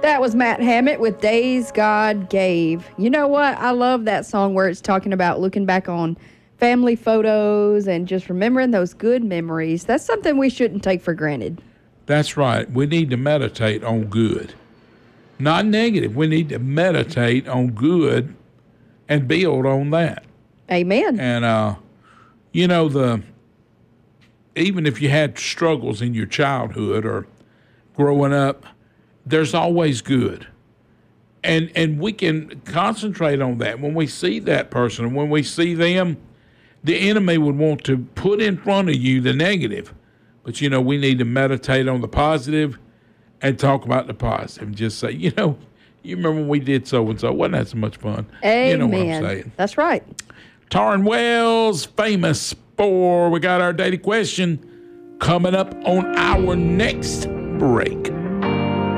That was Matt Hammett with Days God Gave. You know what? I love that song where it's talking about looking back on family photos and just remembering those good memories. That's something we shouldn't take for granted. That's right. We need to meditate on good, not negative. We need to meditate on good and build on that. Amen. And, even if you had struggles in your childhood or growing up, there's always good. And we can concentrate on that. When we see that person and when we see them, the enemy would want to put in front of you the negative. But, we need to meditate on the positive and talk about the positive. And just say, you remember when we did so-and-so. Wasn't that so much fun? Amen. You know what I'm saying? That's right. Taryn Wells, famous for, we got our daily question coming up on our next break.